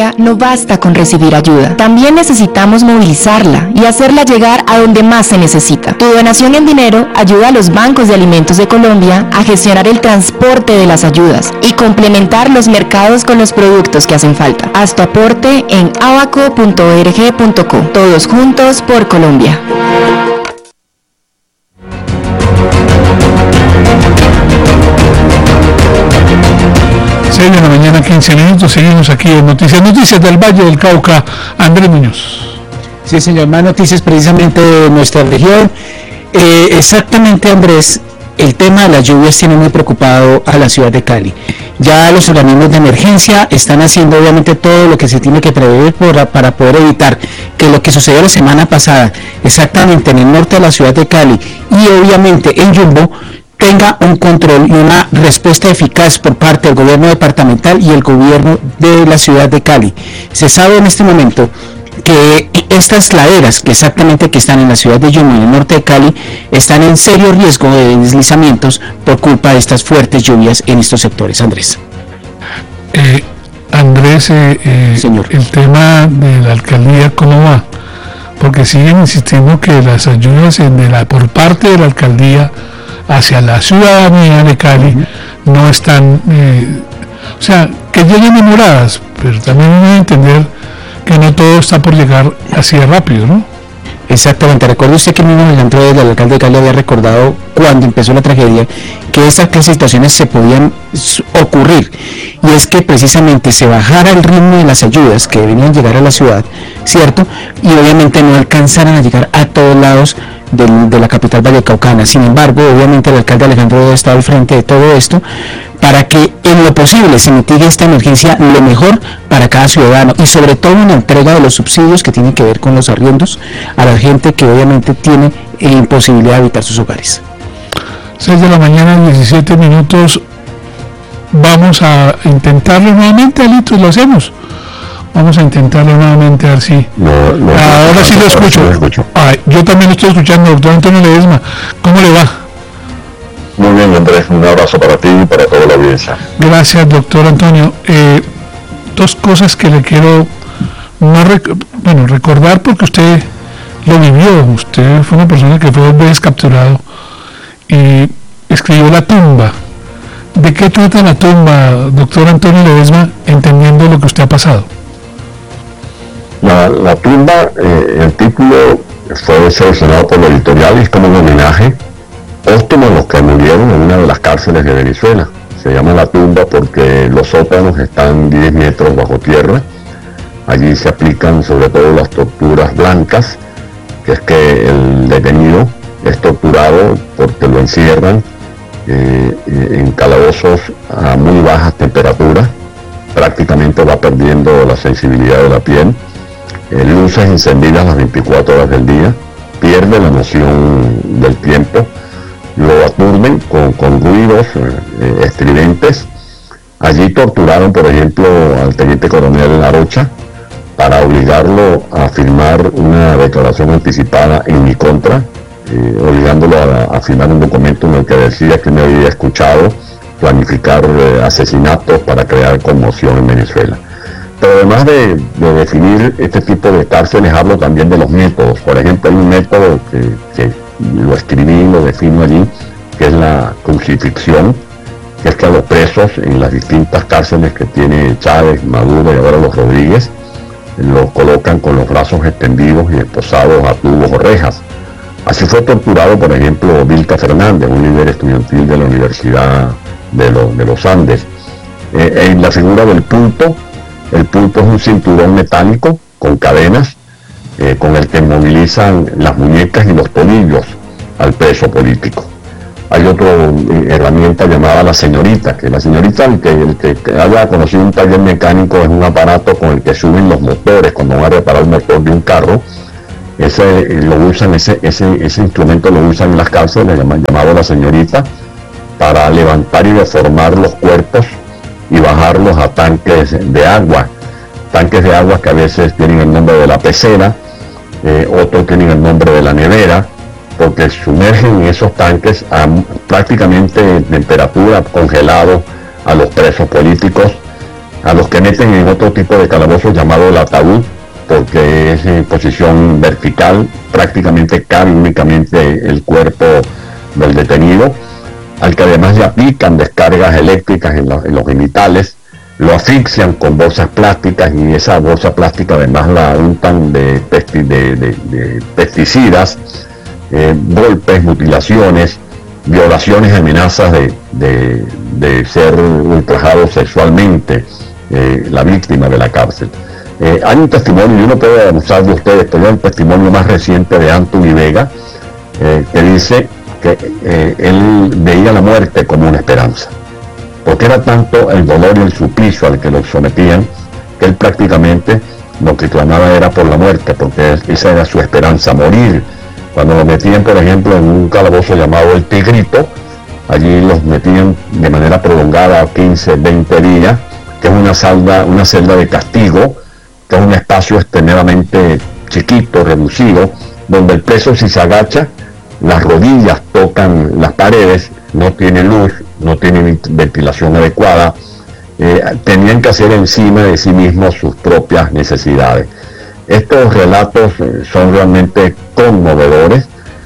no basta con recibir ayuda. También necesitamos movilizarla y hacerla llegar a donde más se necesita. Tu donación en dinero ayuda a los bancos de alimentos de Colombia a gestionar el transporte de las ayudas y complementar los mercados con los productos que hacen falta. Haz tu aporte en abaco.org.co. Todos juntos por Colombia. De la mañana, 15 minutos, seguimos aquí en Noticias del Valle del Cauca. Andrés Muñoz. Sí, señor, más noticias precisamente de nuestra región. Exactamente, Andrés, el tema de las lluvias tiene muy preocupado a la ciudad de Cali. Ya los organismos de emergencia están haciendo obviamente todo lo que se tiene que prever para poder evitar que lo que sucedió la semana pasada, exactamente en el norte de la ciudad de Cali y obviamente en Yumbo, tenga un control y una respuesta eficaz por parte del gobierno departamental y el gobierno de la ciudad de Cali. Se sabe en este momento que estas laderas que están en la ciudad de Yumbo, en el norte de Cali, están en serio riesgo de deslizamientos por culpa de estas fuertes lluvias en estos sectores. Andrés. Señor. El tema de la alcaldía, ¿cómo va? Porque siguen insistiendo que las ayudas por parte de la alcaldía hacia la ciudadanía de Cali no están, o sea, que lleguen demoradas, pero también hay que entender que no todo está por llegar así de rápido, ¿no? Exactamente, recuerda usted que el mismo del alcalde de Cali había recordado cuando empezó la tragedia que estas situaciones se podían ocurrir, y es que precisamente se bajara el ritmo de las ayudas que deberían llegar a la ciudad, ¿cierto? Y obviamente no alcanzaran a llegar a todos lados de la capital vallecaucana. Sin embargo, obviamente el alcalde Alejandro debe estar al frente de todo esto para que en lo posible se mitigue esta emergencia lo mejor para cada ciudadano, y sobre todo en la entrega de los subsidios que tienen que ver con los arriendos a la gente que obviamente tiene imposibilidad de habitar sus hogares. 6 de la mañana, 17 minutos. Vamos a intentarlo nuevamente, Alito, lo hacemos. Vamos a intentarlo nuevamente, a ver si... ahora sí lo escucho. Yo también lo estoy escuchando, doctor Antonio Ledesma. ¿Cómo le va? Muy bien, Andrés, un abrazo para ti y para toda la audiencia. Gracias, doctor Antonio. Dos cosas que le quiero recordar, porque usted lo vivió. Usted fue una persona que fue 2 veces capturado y escribió La tumba. ¿De qué trata La tumba, doctor Antonio Ledesma, entendiendo lo que usted ha pasado? La tumba, el título fue seleccionado por la editorial y es como un homenaje póstumo a los que murieron en una de las cárceles de Venezuela. Se llama La tumba porque los sótanos están 10 metros bajo tierra. Allí se aplican sobre todo las torturas blancas, que es que el detenido es torturado porque lo encierran en calabozos a muy bajas temperaturas, prácticamente va perdiendo la sensibilidad de la piel, luces encendidas las 24 horas del día, pierde la noción del tiempo, lo aturden con ruidos estridentes. Allí torturaron, por ejemplo, al teniente coronel Arocha para obligarlo a firmar una declaración anticipada en mi contra, obligándolo a firmar un documento en el que decía que me había escuchado planificar asesinatos para crear conmoción en Venezuela. Pero además de definir este tipo de cárceles, hablo también de los métodos. Por ejemplo, hay un método que lo escribí, lo defino allí, que es la crucifixión, que es que a los presos en las distintas cárceles que tiene Chávez, Maduro y ahora los Rodríguez, los colocan con los brazos extendidos y esposados a tubos o rejas. Así fue torturado, por ejemplo, Vilca Fernández, un líder estudiantil de la Universidad de los Andes. En la figura del pulpo, el pulpo es un cinturón metálico con cadenas con el que movilizan las muñecas y los tobillos al preso político. Hay otra herramienta llamada la señorita, que la señorita, el que haya conocido un taller mecánico, es un aparato con el que suben los motores cuando van a reparar el motor de un carro. Ese instrumento lo usan en las cárceles, llamado la señorita, para levantar y deformar los cuerpos y bajarlos a tanques de agua que a veces tienen el nombre de la pecera, otros tienen el nombre de la nevera, porque sumergen esos tanques a prácticamente temperatura, congelado a los presos políticos, a los que meten en otro tipo de calabozo llamado el ataúd, porque es en posición vertical, prácticamente cabe únicamente el cuerpo del detenido, al que además le aplican descargas eléctricas en los genitales, lo asfixian con bolsas plásticas y esa bolsa plástica además la untan de pesticidas, golpes, mutilaciones, violaciones, amenazas de ser ultrajado sexualmente la víctima de la cárcel. Hay un testimonio, y uno puede abusar de ustedes, pero hay un testimonio más reciente de Anthony Vega, que dice que él veía la muerte como una esperanza, porque era tanto el dolor y el suplicio al que lo sometían, que él prácticamente lo que clamaba era por la muerte, porque esa era su esperanza, morir. Cuando lo metían, por ejemplo, en un calabozo llamado El Tigrito, allí los metían de manera prolongada 15, 20 días, que es una celda de castigo, que es un espacio extremadamente chiquito, reducido, donde el preso, si se agacha, las rodillas tocan las paredes, no tiene luz, no tiene ventilación adecuada, tenían que hacer encima de sí mismos sus propias necesidades. Estos relatos son realmente conmovedores,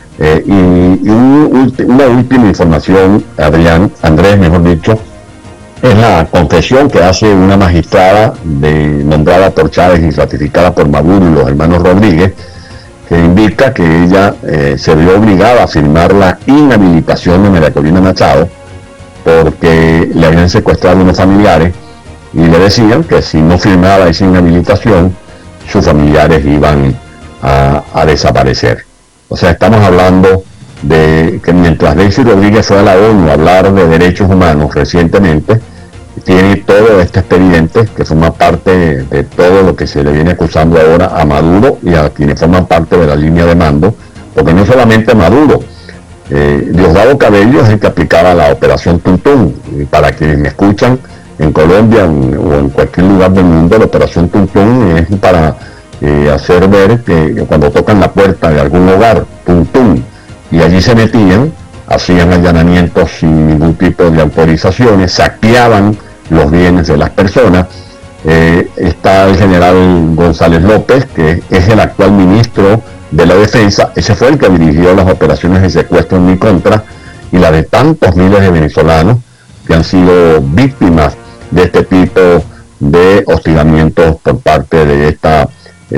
y una última información, Andrés, mejor dicho, es la confesión que hace una magistrada nombrada por Chávez y ratificada por Maduro y los hermanos Rodríguez, que indica que ella se vio obligada a firmar la inhabilitación de María Corina Machado porque le habían secuestrado unos familiares y le decían que si no firmaba esa inhabilitación, sus familiares iban a desaparecer. O sea, estamos hablando de que mientras Delcy Rodríguez fue a la ONU a hablar de derechos humanos recientemente, tiene todo este expediente que forma parte de todo lo que se le viene acusando ahora a Maduro y a quienes forman parte de la línea de mando, porque no solamente Maduro, Diosdado Cabello es el que aplicaba la operación Tuntún. Y para quienes me escuchan en Colombia o en cualquier lugar del mundo, la operación Tuntún es para hacer ver que cuando tocan la puerta de algún hogar, Tuntún, y allí se metían, hacían allanamientos sin ningún tipo de autorizaciones, saqueaban los bienes de las personas. Está el general González López, que es el actual ministro de la Defensa. Ese fue el que dirigió las operaciones de secuestro en mi contra y la de tantos miles de venezolanos que han sido víctimas de este tipo de hostigamientos por parte de esta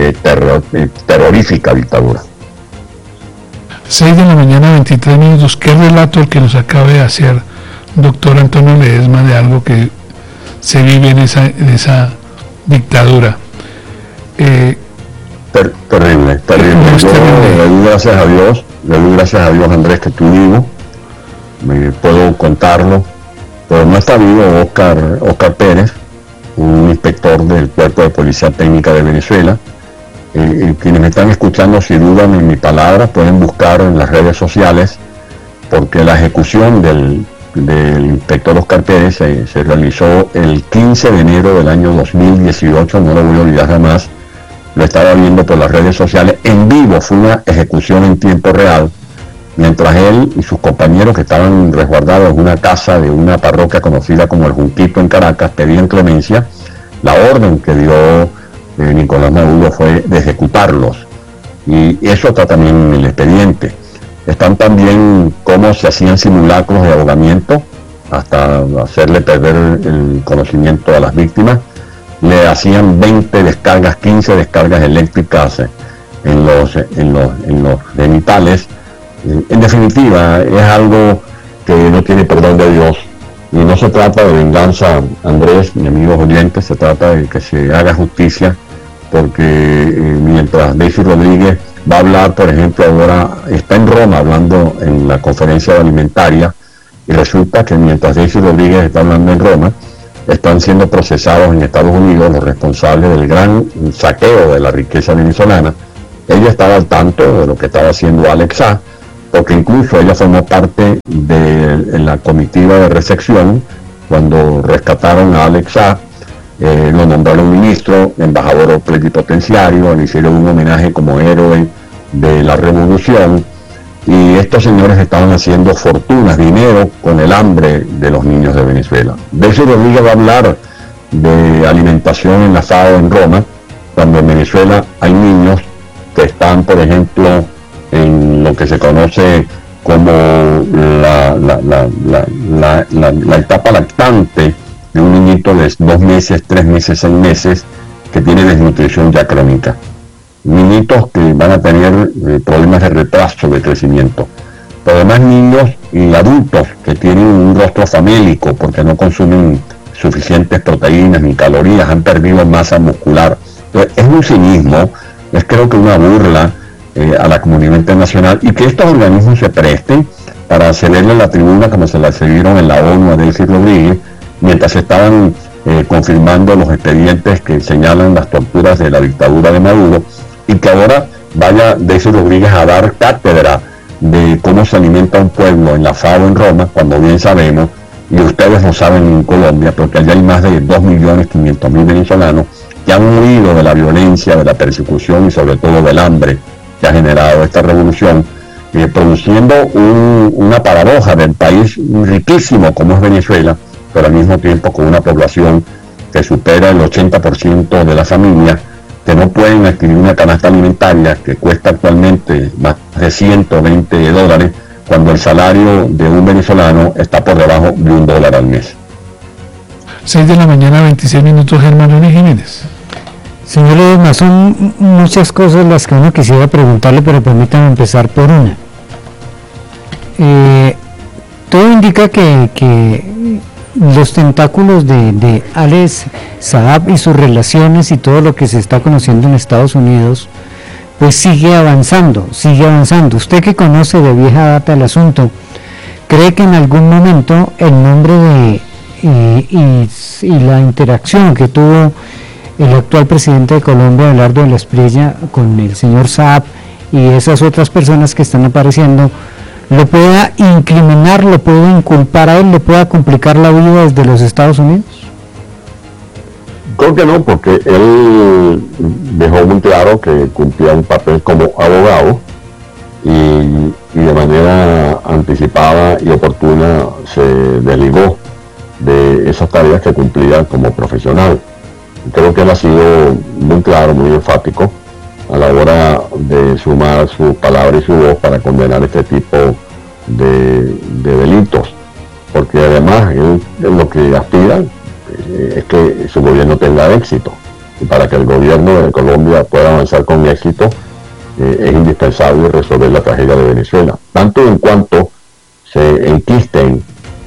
terrorífica dictadura. 6 de la mañana, 23 minutos. ¿Qué relato el que nos acaba de hacer doctor Antonio Ledesma de algo que se vive en esa dictadura? Terrible. Yo le doy gracias a Dios, Andrés, que estoy vivo, me puedo contarlo, pero no está vivo Oscar Pérez, un inspector del Cuerpo de Policía Técnica de Venezuela. Quienes me están escuchando, si dudan en mi palabra, pueden buscar en las redes sociales, porque la ejecución del inspector Oscar Pérez se realizó el 15 de enero del año 2018, no lo voy a olvidar jamás. Lo estaba viendo por las redes sociales en vivo, fue una ejecución en tiempo real, mientras él y sus compañeros que estaban resguardados en una casa de una parroquia conocida como El Junquito en Caracas pedían clemencia. La orden que dio Nicolás Maduro fue de ejecutarlos, y eso está también en el expediente. Están también cómo se hacían simulacros de ahogamiento hasta hacerle perder el conocimiento a las víctimas. Le hacían 20 descargas, 15 descargas eléctricas en los genitales. En definitiva, es algo que no tiene perdón de Dios, y no se trata de venganza, Andrés, mis amigos oyentes, se trata de que se haga justicia, porque mientras Delcy Rodríguez va a hablar, por ejemplo, ahora está en Roma hablando en la conferencia alimentaria, y resulta que mientras Delcy Rodríguez está hablando en Roma, están siendo procesados en Estados Unidos los responsables del gran saqueo de la riqueza venezolana. Ella estaba al tanto de lo que estaba haciendo Alex Saab, porque incluso ella formó parte de la comitiva de recepción cuando rescataron a Alex Saab. Lo nombraron ministro, embajador plenipotenciario, le hicieron un homenaje como héroe de la revolución, y estos señores estaban haciendo fortunas, dinero, con el hambre de los niños de Venezuela. Delcy Rodríguez va a hablar de alimentación en la FAO en Roma, cuando en Venezuela hay niños que están, por ejemplo, en lo que se conoce como la etapa lactante de un niñito de 2 meses, 3 meses, 6 meses, que tiene desnutrición ya crónica. Niñitos que van a tener problemas de retraso de crecimiento. Pero además niños y adultos que tienen un rostro famélico porque no consumen suficientes proteínas ni calorías, han perdido masa muscular. Entonces, es un cinismo, es creo que una burla a la comunidad internacional, y que estos organismos se presten para cederle la tribuna como se la cedieron en la ONU a Delcy Rodríguez, mientras estaban confirmando los expedientes que señalan las torturas de la dictadura de Maduro, y que ahora vaya Delcy Rodríguez a dar cátedra de cómo se alimenta un pueblo en la FAO en Roma, cuando bien sabemos, y ustedes lo saben en Colombia, porque allá hay más de 2.500.000 venezolanos que han huido de la violencia, de la persecución y sobre todo del hambre que ha generado esta revolución, produciendo una paradoja del país riquísimo como es Venezuela, pero al mismo tiempo con una población que supera el 80% de las familias que no pueden adquirir una canasta alimentaria que cuesta actualmente más de $120, cuando el salario de un venezolano está por debajo de $1 al mes. 6 de la mañana, 26 minutos, Germán René Jiménez. Señor Ledesma, son muchas cosas las que uno quisiera preguntarle, pero permítanme empezar por una. Todo indica que los tentáculos de Alex Saab y sus relaciones y todo lo que se está conociendo en Estados Unidos, pues sigue avanzando. Usted que conoce de vieja data el asunto, ¿cree que en algún momento el nombre de y la interacción que tuvo el actual presidente de Colombia, Abelardo de la Espriella, con el señor Saab y esas otras personas que están apareciendo, lo pueda incriminar, lo pueda inculpar a él, le pueda complicar la vida desde los Estados Unidos? Creo que no, porque él dejó muy claro que cumplía un papel como abogado y de manera anticipada y oportuna se desligó de esas tareas que cumplía como profesional. Creo que él ha sido muy claro, muy enfático a la hora de sumar su palabra y su voz para condenar este tipo de delitos, porque además él lo que aspira es que su gobierno tenga éxito, y para que el gobierno de Colombia pueda avanzar con éxito es indispensable resolver la tragedia de Venezuela, tanto en cuanto se enquisten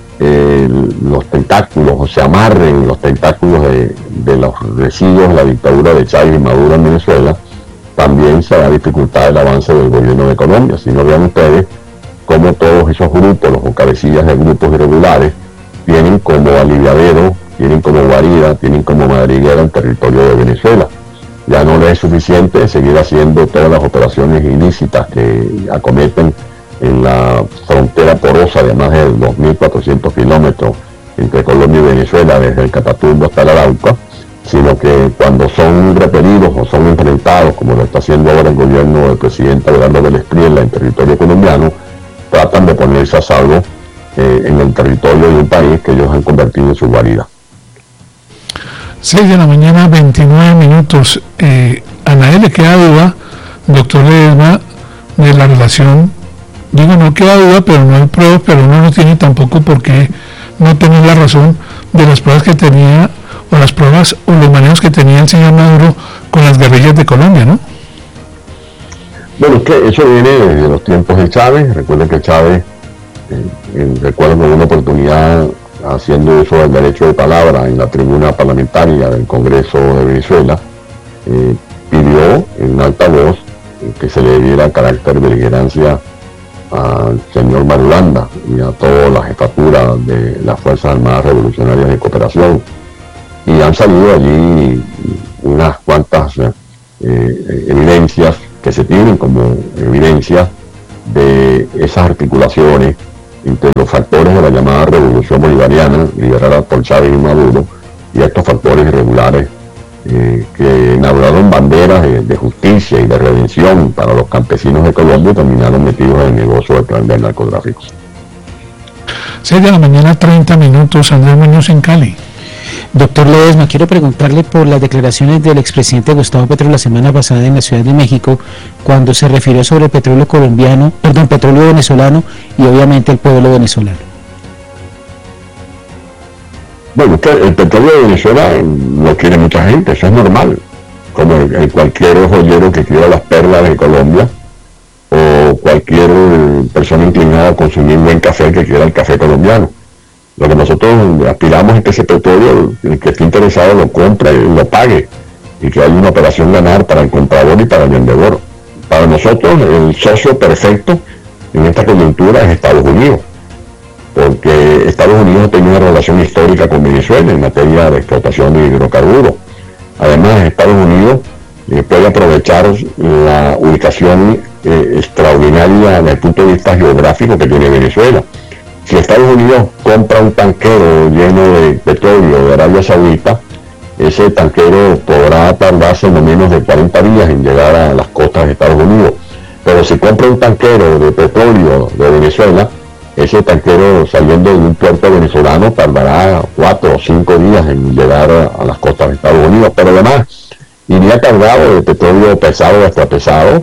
los tentáculos o se amarren los tentáculos de los residuos de la dictadura de Chávez y Maduro en Venezuela. También se va a dificultar el avance del gobierno de Colombia. Si no, vean ustedes cómo todos esos grupos, los cabecillas de grupos irregulares, tienen como aliviadero, tienen como guarida, tienen como madriguera el territorio de Venezuela. Ya no les es suficiente seguir haciendo todas las operaciones ilícitas que acometen en la frontera porosa de más de 2.400 kilómetros entre Colombia y Venezuela, desde el Catatumbo hasta el Arauca, sino que cuando son repelidos o son enfrentados, como lo está haciendo ahora el gobierno del presidente Abelardo de la Espriella en territorio colombiano, tratan de ponerse a salvo en el territorio de un país que ellos han convertido en su guarida. 6 de la mañana, 29 minutos. A nadie le queda duda, doctor Ledesma, de la relación. Digo, no queda duda, pero no hay pruebas, pero uno no tiene tampoco por qué no tener la razón de las pruebas que tenía, o las pruebas o los manejos que tenía el señor Maduro con las guerrillas de Colombia, ¿no? Bueno, es que eso viene de los tiempos de Chávez. Recuerden que Chávez, recuerdo en una oportunidad, haciendo uso del derecho de palabra en la tribuna parlamentaria del Congreso de Venezuela, pidió en alta voz que se le diera carácter de beligerancia al señor Marulanda y a toda la jefatura de las Fuerzas Armadas Revolucionarias de Cooperación, y han salido allí unas cuantas evidencias que se tienen como evidencias de esas articulaciones entre los factores de la llamada revolución bolivariana liderada por Chávez y Maduro y estos factores irregulares que inauguraron banderas de justicia y de redención para los campesinos de Colombia y terminaron metidos en el negocio del narcotráfico. 6 de la mañana, 30 minutos, Andrés Muñoz en Cali. Doctor Ledesma, quiero preguntarle por las declaraciones del expresidente Gustavo Petro la semana pasada en la Ciudad de México, cuando se refirió sobre el petróleo petróleo venezolano y obviamente el pueblo venezolano. Bueno, el petróleo de Venezuela lo quiere mucha gente, eso es normal, como cualquier joyero que quiera las perlas de Colombia, o cualquier persona inclinada a consumir buen café que quiera el café colombiano. Lo que nosotros aspiramos es que ese petróleo, el que esté interesado lo compre y lo pague, y que haya una operación ganar para el comprador y para el vendedor. Para nosotros el socio perfecto en esta coyuntura es Estados Unidos, porque Estados Unidos tiene una relación histórica con Venezuela en materia de explotación de hidrocarburos. Además, Estados Unidos puede aprovechar la ubicación extraordinaria desde el punto de vista geográfico que tiene Venezuela. Si Estados Unidos compra un tanquero lleno de petróleo de Arabia Saudita, ese tanquero podrá tardarse no menos de 40 días en llegar a las costas de Estados Unidos. Pero si compra un tanquero de petróleo de Venezuela, ese tanquero saliendo de un puerto venezolano tardará 4 o 5 días en llegar a las costas de Estados Unidos. Pero además iría cargado de petróleo pesado o extra pesado,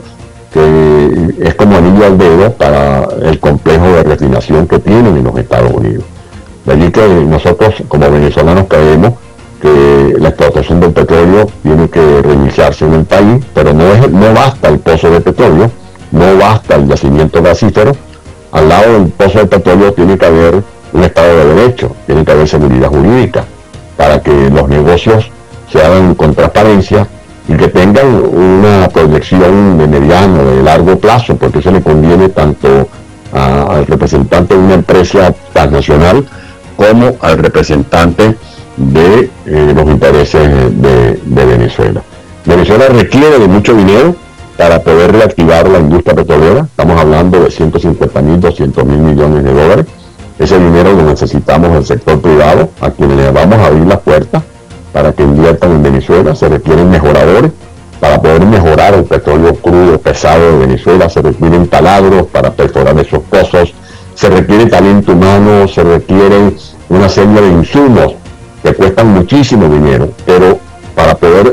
que es como anillo al dedo para el complejo de refinación que tienen en los Estados Unidos. De allí que nosotros como venezolanos creemos que la explotación del petróleo tiene que reiniciarse en el país, pero no basta el pozo de petróleo, no basta el yacimiento gasífero. Al lado del pozo de petróleo tiene que haber un Estado de Derecho, tiene que haber seguridad jurídica, para que los negocios se hagan con transparencia y que tengan una proyección de mediano, de largo plazo, porque eso le conviene tanto al representante de una empresa transnacional como al representante de los intereses de Venezuela. Venezuela requiere de mucho dinero para poder reactivar la industria petrolera. Estamos hablando de 150.000, 200.000 millones de dólares. Ese dinero lo necesitamos del sector privado, a quienes le vamos a abrir las puertas para que inviertan en Venezuela. Se requieren mejoradores para poder mejorar el petróleo crudo pesado de Venezuela, se requieren taladros para perforar esos pozos, se requiere talento humano, se requieren una serie de insumos que cuestan muchísimo dinero, pero para poder